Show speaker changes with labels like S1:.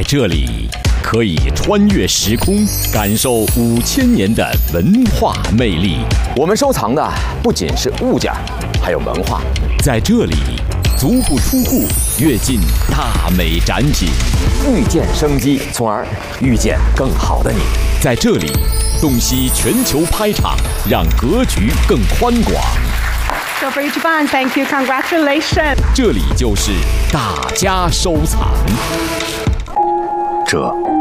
S1: 在这里可以穿越时空，感受5000年的文化魅力。
S2: 我们收藏的不仅是物件，还有文化。
S1: 在这里，足不出户，跃进大美展品，
S2: 遇见生机，从而遇见更好的你。
S1: 在这里，洞悉全球拍场，让格局更宽广。
S3: So for Ichiban, thank you, congratulations.
S1: 这里就是大家收藏。
S2: 这